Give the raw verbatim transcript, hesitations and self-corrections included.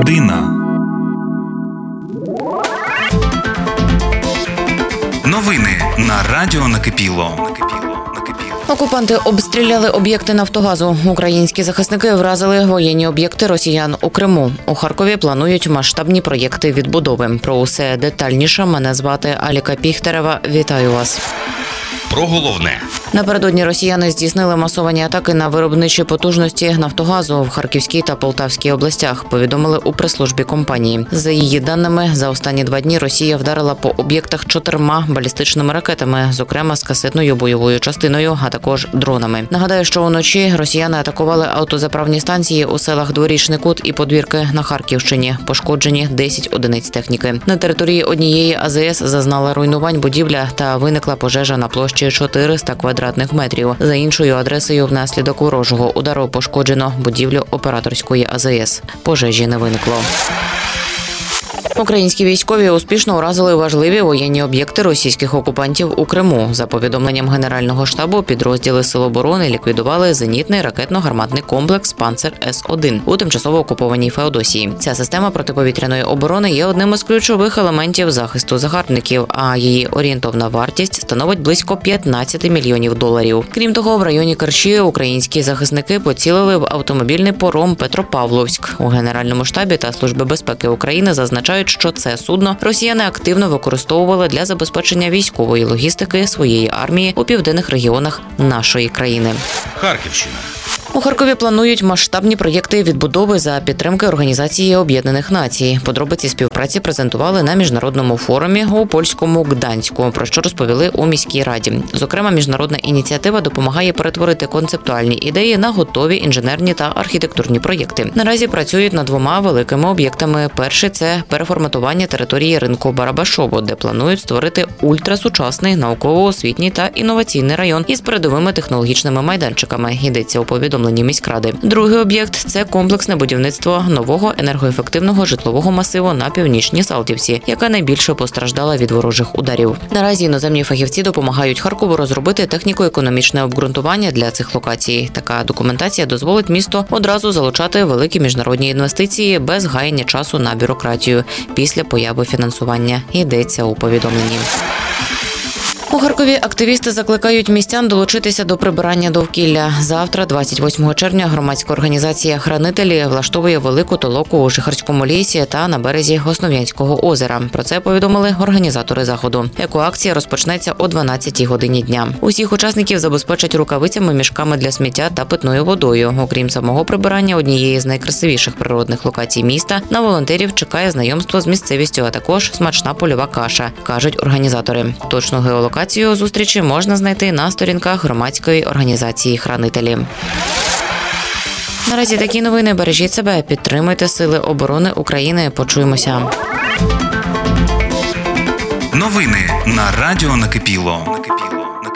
Година. Новини на Радіо Накипіло. Окупанти обстріляли об'єкти Нафтогазу. Українські захисники вразили воєнні об'єкти росіян у Криму. У Харкові планують масштабні проєкти відбудови. Про усе детальніше. Мене звати Аліка Піхтерева. Вітаю вас. Про головне. Напередодні росіяни здійснили масовані атаки на виробничі потужності Нафтогазу в Харківській та Полтавській областях, повідомили у прес-службі компанії. За її даними, за останні два дні Росія вдарила по об'єктах чотирма балістичними ракетами, зокрема з касетною бойовою частиною, а також дронами. Нагадаю, що уночі росіяни атакували автозаправні станції у селах Дворічний Кут і Подвірки на Харківщині. Пошкоджені десять одиниць техніки. На території однієї АЗС зазнала руйнувань будівля та виникла пожежа на площі чотириста квадратних метрів. За іншою адресою внаслідок ворожого удару пошкоджено будівлю операторської АЗС. Пожежі не виникло. Українські військові успішно уразили важливі воєнні об'єкти російських окупантів у Криму. За повідомленням Генерального штабу, підрозділи Сил оборони ліквідували зенітний ракетно-гарматний комплекс «Панцер С один» у тимчасово окупованій Феодосії. Ця система протиповітряної оборони є одним із ключових елементів захисту загарбників, а її орієнтовна вартість становить близько п'ятнадцять мільйонів доларів. Крім того, в районі Керчі українські захисники поцілили в автомобільний паром «Петропавловськ». У Генеральному штабі та Служби безпеки України зазначають, що це судно росіяни активно використовували для забезпечення військової логістики своєї армії у південних регіонах нашої країни. Харківщина. У Харкові планують масштабні проєкти відбудови за підтримки Організації Об'єднаних Націй. Подробиці співпраці презентували на міжнародному форумі у польському Гданську, про що розповіли у міській раді. Зокрема, міжнародна ініціатива допомагає перетворити концептуальні ідеї на готові інженерні та архітектурні проєкти. Наразі працюють над двома великими об'єктами. Перший – це переформатування території ринку Барабашово, де планують створити ультрасучасний науково-освітній та інноваційний район із передовими технологічними майданчиками. Йдеться у повідомленні міськради. Другий об'єкт – це комплексне будівництво нового енергоефективного житлового масиву на Північній Салтівці, яка найбільше постраждала від ворожих ударів. Наразі іноземні фахівці допомагають Харкову розробити техніко-економічне обґрунтування для цих локацій. Така документація дозволить місту одразу залучати великі міжнародні інвестиції без гаяння часу на бюрократію після появи фінансування. Йдеться у повідомленні. У Харкові активісти закликають містян долучитися до прибирання довкілля. Завтра, двадцять восьмого червня, громадська організація «Хранителі» влаштовує велику толоку у Жихарському лісі та на березі Основ'янського озера. Про це повідомили організатори заходу. Екоакція розпочнеться о дванадцятій годині дня. Усіх учасників забезпечать рукавицями, мішками для сміття та питною водою. Окрім самого прибирання однієї з найкрасивіших природних локацій міста, на волонтерів чекає знайомство з місцевістю, а також смачна польова каша, кажуть організатори. Точну геолокацію зустрічі можна знайти на сторінках громадської організації «Хранителі». Наразі такі новини. Бережіть себе, підтримуйте Сили оборони України. Почуємося. Новини на Радіо Накипіло.